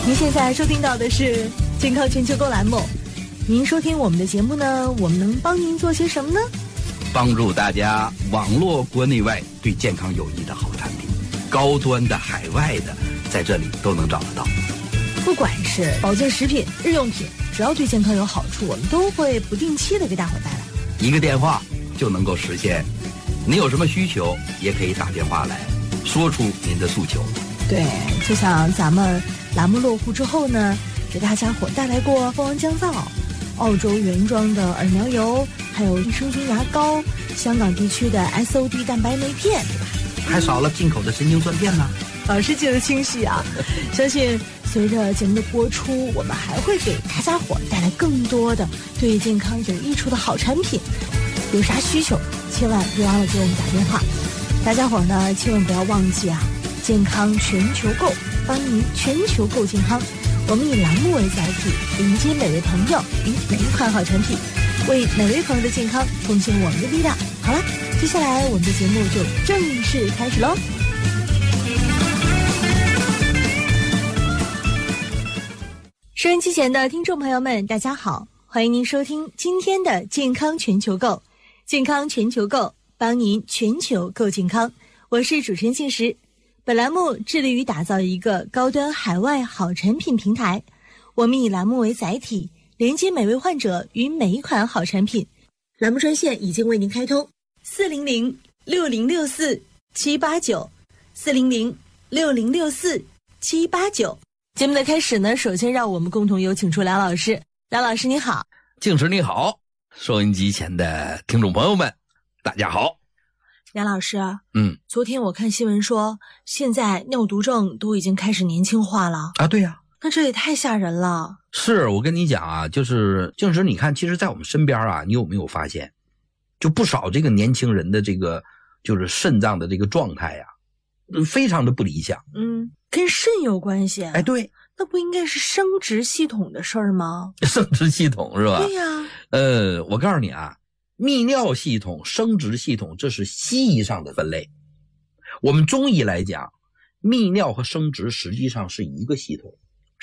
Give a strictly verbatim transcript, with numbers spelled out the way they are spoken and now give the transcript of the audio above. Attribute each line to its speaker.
Speaker 1: 您现在收听到的是健康全球购栏目。您收听我们的节目呢，我们能帮您做些什么呢？
Speaker 2: 帮助大家网络国内外对健康有益的好产品，高端的、海外的，在这里都能找得到。
Speaker 1: 不管是保健食品、日用品，只要对健康有好处，我们都会不定期的给大伙带来。
Speaker 2: 一个电话就能够实现。您有什么需求，也可以打电话来说出您的诉求。
Speaker 1: 对，就像咱们栏目落户之后呢，给大家伙带来过蜂王降噪、澳洲原装的耳苗油，还有益生菌牙膏，香港地区的 S O D 蛋白酶片，对吧？
Speaker 2: 还少了进口的神经酸片呢。
Speaker 1: 老师记得清晰啊！相信随着节目的播出，我们还会给大家伙带来更多的对健康有益处的好产品。有啥需求，千万别忘了给我们打电话。大家伙呢，千万不要忘记啊！健康全球购，帮您全球购健康。我们以栏目为载体，迎接每位朋友与每一款好产品，为每位朋友的健康贡献我们的力量。好了，接下来我们的节目就正式开始喽。收音机前的听众朋友们，大家好，欢迎您收听今天的健康全球购。健康全球购，帮您全球购健康。我是主持人信实。本栏目致力于打造一个高端海外好产品平台，我们以栏目为载体，连接每位患者与每一款好产品。栏目专线已经为您开通，四零零六零六四七八九，四零零六零六四七八九。节目的开始呢，首先让我们共同有请出梁老师。梁老师你好。
Speaker 2: 静时你好，收音机前的听众朋友们，大家好。
Speaker 1: 梁老师，
Speaker 2: 嗯，
Speaker 1: 昨天我看新闻说，现在尿毒症都已经开始年轻化了
Speaker 2: 啊。对呀、啊，
Speaker 1: 那这也太吓人了。
Speaker 2: 是，我跟你讲啊，就是静时，你看，其实在我们身边啊，你有没有发现，就不少这个年轻人的这个就是肾脏的这个状态呀、啊，非常的不理想。
Speaker 1: 嗯，跟肾有关系？
Speaker 2: 哎，对，
Speaker 1: 那不应该是生殖系统的事儿吗？
Speaker 2: 生殖系统是吧？
Speaker 1: 对呀、啊。
Speaker 2: 呃，我告诉你啊。泌尿系统、生殖系统，这是西医上的分类。我们中医来讲，泌尿和生殖实际上是一个系统。